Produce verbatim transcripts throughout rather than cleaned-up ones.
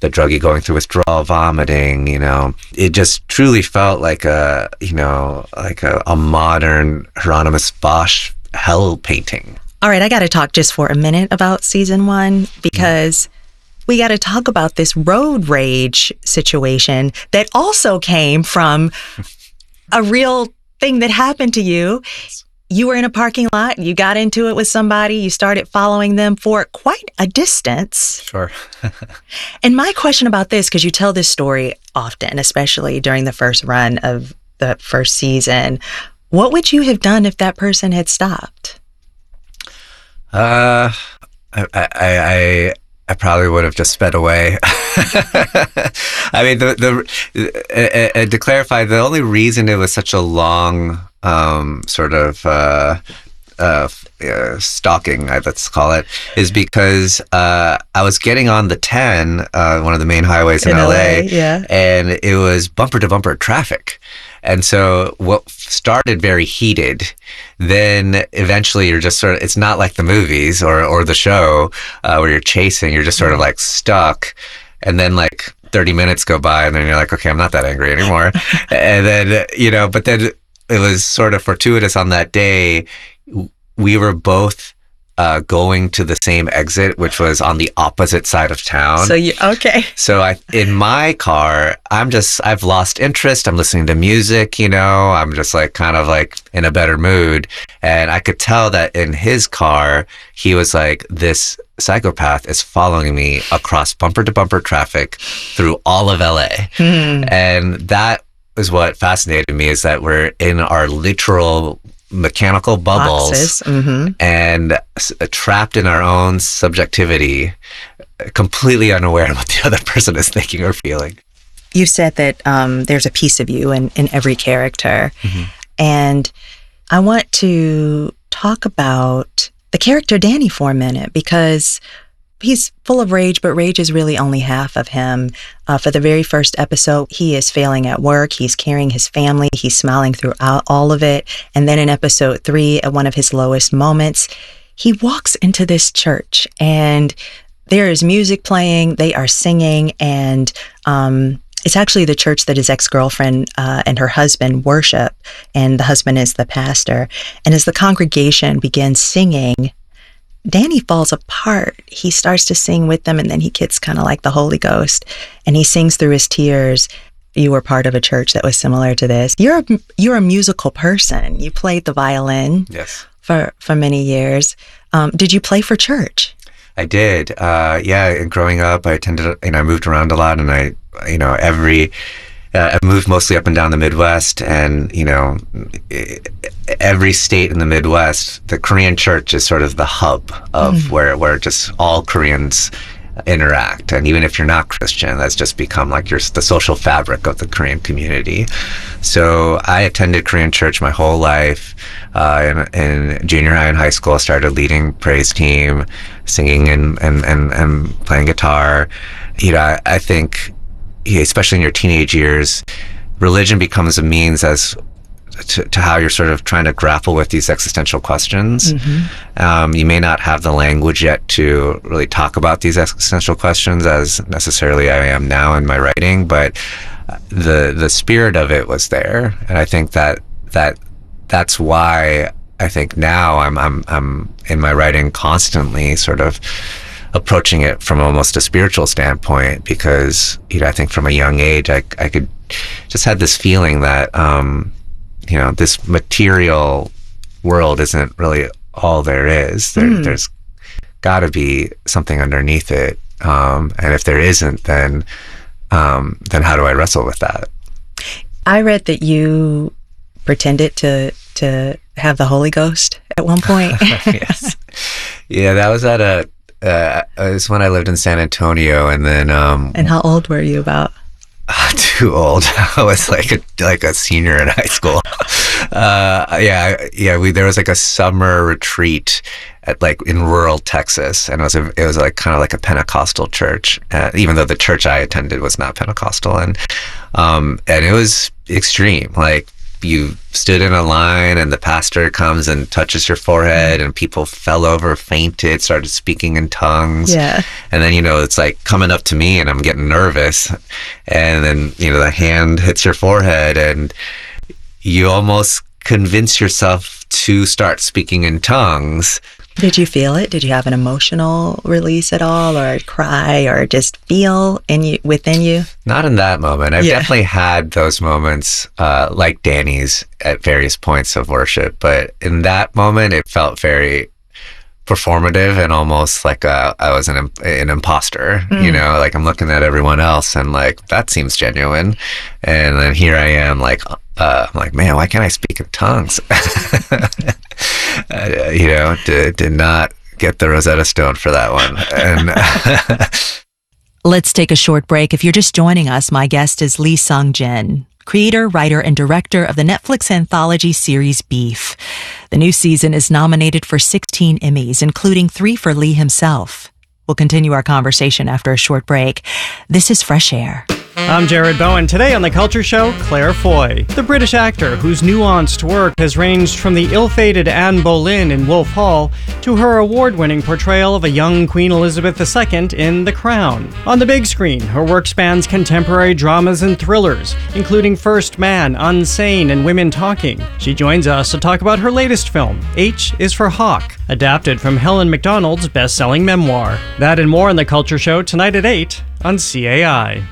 the druggie going through withdrawal, vomiting, you know, it just truly felt like a, you know, like a, a modern Hieronymus Bosch hell painting. All right, I got to talk just for a minute about season one, because we got to talk about this road rage situation that also came from a real thing that happened to you. You were in a parking lot, you got into it with somebody, you started following them for quite a distance. Sure. And my question about this, because you tell this story often, especially during the first run of the first season, what would you have done if that person had stopped? Uh, I, I, I, I probably would have just sped away. I mean, the, the, uh, to clarify, the only reason it was such a long, um, sort of, uh, uh, uh, stalking, let's call it, is because, uh, I was getting on the ten, uh, one of the main highways in, in L A, L A, yeah. And it was bumper to bumper traffic. And so what started very heated, then eventually you're just sort of, it's not like the movies or, or the show uh, where you're chasing, you're just sort of like stuck. And then like thirty minutes go by and then you're like, okay, I'm not that angry anymore. And then, you know, but then it was sort of fortuitous on that day. We were both uh, going to the same exit, which was on the opposite side of town. So you, okay. So I, in my car, I'm just, I've lost interest. I'm listening to music, you know, I'm just like kind of like in a better mood. And I could tell that in his car, he was like, this psychopath is following me across bumper to bumper traffic through all of L A. Hmm. And that is what fascinated me, is that we're in our literal mechanical bubbles mm-hmm. and s- trapped in our own subjectivity, completely unaware of what the other person is thinking or feeling. You said that um, there's a piece of you in, in every character. Mm-hmm. And I want to talk about the character Danny for a minute, because he's full of rage, but rage is really only half of him. Uh, for the very first episode, he is failing at work. He's carrying his family. He's smiling throughout all of it. And then in episode three, at one of his lowest moments, he walks into this church and there is music playing. They are singing. And um, it's actually the church that his ex-girlfriend uh, and her husband worship. And the husband is the pastor. And as the congregation begins singing, Danny falls apart. He starts to sing with them, and then he gets kind of like the Holy Ghost, and he sings through his tears. You were part of a church that was similar to this. You're a, you're a musical person. You played the violin yes. for, for many years. Um, did you play for church? I did. Uh, yeah, and growing up, I attended, you know, I moved around a lot, and I, you know, every, uh, I moved mostly up and down the Midwest, and, you know, every state in the Midwest, the Korean church is sort of the hub of mm. where, where just all Koreans interact. And even if you're not Christian, that's just become like your, the social fabric of the Korean community. So I attended Korean church my whole life. Uh, in, in junior high and high school, I started leading praise team, singing and, and, and, and playing guitar. You know, I, I think, especially in your teenage years, religion becomes a means as to, to how you're sort of trying to grapple with these existential questions. Mm-hmm. Um, you may not have the language yet to really talk about these existential questions as necessarily I am now in my writing, but the the spirit of it was there, and I think that that that's why I think now I'm I'm I'm in my writing constantly sort of approaching it from almost a spiritual standpoint, because, you know, I think from a young age I I could just had this feeling that um, you know, this material world isn't really all there is. There, mm. There's got to be something underneath it, um, and if there isn't, then um, then how do I wrestle with that? I read that you pretended to to have the Holy Ghost at one point. Yes, yeah, that was at a. Uh, it was when I lived in San Antonio, and then. Um, and how old were you about? Too old. I was like a like a senior in high school. Uh, yeah, yeah. We there was like a summer retreat at like in rural Texas, and it was a, it was like kind of like a Pentecostal church, uh, even though the church I attended was not Pentecostal, and um, and it was extreme. Like you stood in a line and the pastor comes and touches your forehead and people fell over, fainted, started speaking in tongues. Yeah. And then, you know, it's like coming up to me and I'm getting nervous. And then, you know, the hand hits your forehead and you almost convince yourself to start speaking in tongues. Did you feel it? Did you have an emotional release at all, or cry, or just feel in you within you? Not in that moment. I've Yeah. definitely had those moments, uh, like Danny's, at various points of worship. But in that moment, it felt very performative and almost like uh, I was an an imposter. Mm. You know, like I'm looking at everyone else and like that seems genuine, and then here I am, like uh, I'm like, man, why can't I speak in tongues? uh, you know, did did not get the Rosetta Stone for that one, and. Let's take a short break. If you're just joining us, my guest is Lee Sung-jin, creator, writer, and director of the Netflix anthology series Beef. The new season is nominated for sixteen Emmys, including three for Lee himself. We'll continue our conversation after a short break. This is Fresh Air. I'm Jared Bowen. Today on The Culture Show, Claire Foy, the British actor whose nuanced work has ranged from the ill-fated Anne Boleyn in Wolf Hall to her award-winning portrayal of a young Queen Elizabeth the Second in The Crown. On the big screen, her work spans contemporary dramas and thrillers, including First Man, Unsane, and Women Talking. She joins us to talk about her latest film, H is for Hawk, adapted from Helen Macdonald's best-selling memoir. That and more on The Culture Show tonight at eight on C A I.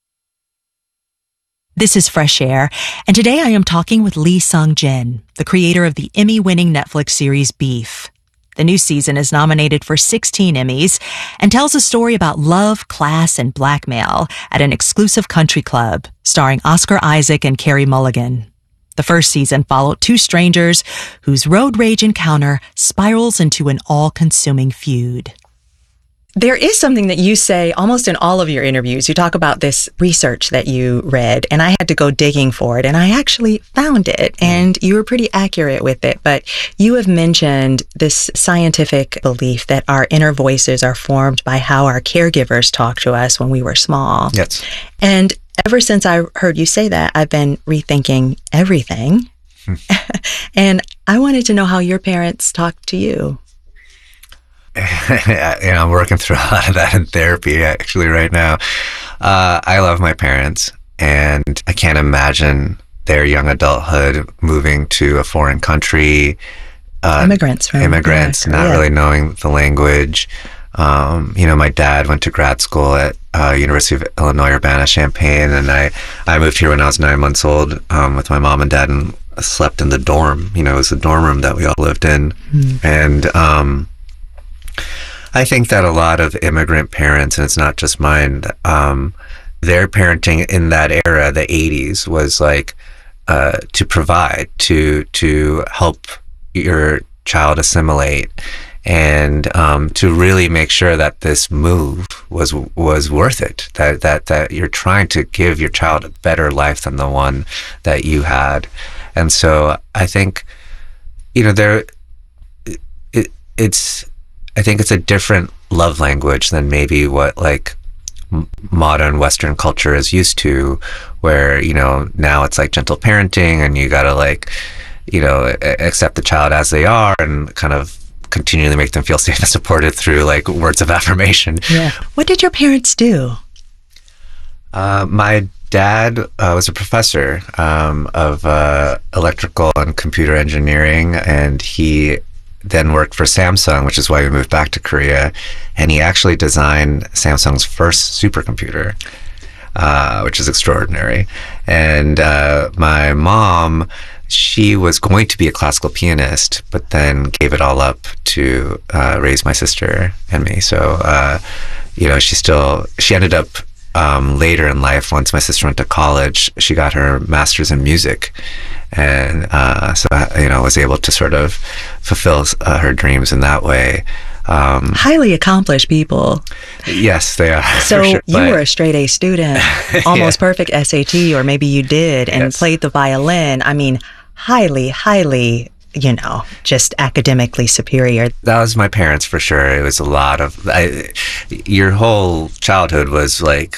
This is Fresh Air, and today I am talking with Lee Sung-jin, the creator of the Emmy-winning Netflix series Beef. The new season is nominated for sixteen Emmys and tells a story about love, class, and blackmail at an exclusive country club, starring Oscar Isaac and Carey Mulligan. The first season followed two strangers whose road rage encounter spirals into an all-consuming feud. There is something that you say almost in all of your interviews. You talk about this research that you read, and I had to go digging for it, and I actually found it, and you were pretty accurate with it. But you have mentioned this scientific belief that our inner voices are formed by how our caregivers talk to us when we were small. Yes. And ever since I heard you say that, I've been rethinking everything. Hmm. And I wanted to know how your parents talked to you. you know, I'm working through a lot of that in therapy actually right now. Uh, I love my parents, and I can't imagine their young adulthood moving to a foreign country. Uh, immigrants, from immigrants, America, not yeah. really knowing the language. Um, you know, my dad went to grad school at uh, University of Illinois Urbana-Champaign, and I, I moved here when I was nine months old um, with my mom and dad, and slept in the dorm. You know, it was the dorm room that we all lived in, Mm. and um, I think that a lot of immigrant parents, and it's not just mine, um, their parenting in that era, the eighties, was like uh, to provide, to to help your child assimilate, and um, to really make sure that this move was was worth it. That that that you're trying to give your child a better life than the one that you had, and so I think, you know, there, it, it's. I think it's a different love language than maybe what like m- modern Western culture is used to, where, you know, now it's like gentle parenting and you gotta like, you know, a- accept the child as they are and kind of continually make them feel safe and supported through like words of affirmation. Yeah. What did your parents do? Uh, my dad uh, was a professor um, of uh, electrical and computer engineering, and he then worked for Samsung, which is why we moved back to Korea. And he actually designed Samsung's first supercomputer, uh, which is extraordinary. And uh, my mom, she was going to be a classical pianist, but then gave it all up to uh, raise my sister and me. So, uh, you know, she still, she ended up um, later in life, once my sister went to college, she got her master's in music. And uh, so, you know, was able to sort of fulfill uh, her dreams in that way. Um, Highly accomplished people. yes, they are. So for sure, you but- were a straight A student, almost Yeah. perfect S A T, or maybe you did, and Yes. played the violin. I mean, highly, highly, you know, just academically superior. That was my parents for sure. It was a lot of, I, your whole childhood was like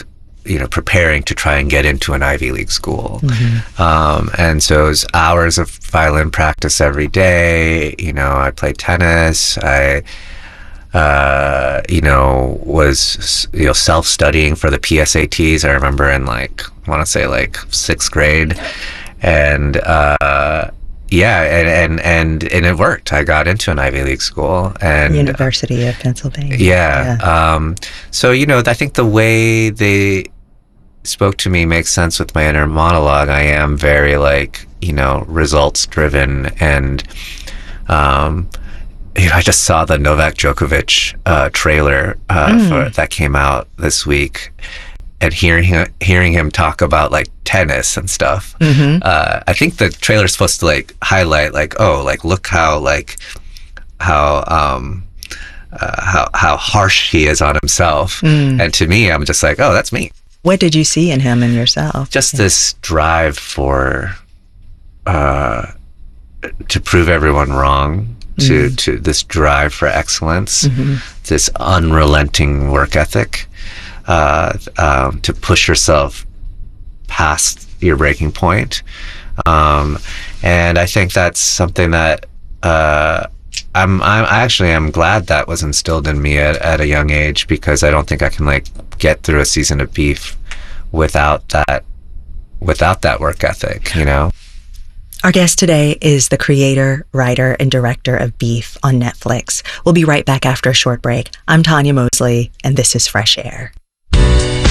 you know, preparing to try and get into an Ivy League school. Mm-hmm. Um, and so it was hours of violin practice every day. You know, I played tennis. I, uh, you know, was, you know, self-studying for the P S A Ts. I remember in like, I want to say like sixth grade. And, uh, yeah, and, and, and, and it worked. I got into an Ivy League school and University of Pennsylvania. Yeah. yeah. Um, so, you know, I think the way they spoke to me makes sense with my inner monologue. I am very like, you know, results driven. And, um, you know, I just saw the Novak Djokovic, uh, trailer, uh, mm. for, that came out this week. And hearing him, hearing him talk about like tennis and stuff, mm-hmm. uh, I think the trailer is supposed to like highlight like, oh, like look how like how um uh, how how harsh he is on himself. Mm. And to me, I'm just like, oh, that's me. What did you see in him and yourself? Just yeah. this drive for uh, to prove everyone wrong. To mm. to this drive for excellence, mm-hmm. this unrelenting work ethic. Uh, um, to push yourself past your breaking point. Um, and I think that's something that uh, I'm, I'm I actually am glad that was instilled in me at, at a young age, because I don't think I can like get through a season of Beef without that without that work ethic, you know? Our guest today is the creator, writer, and director of Beef on Netflix. We'll be right back after a short break. I'm Tanya Mosley, and this is Fresh Air.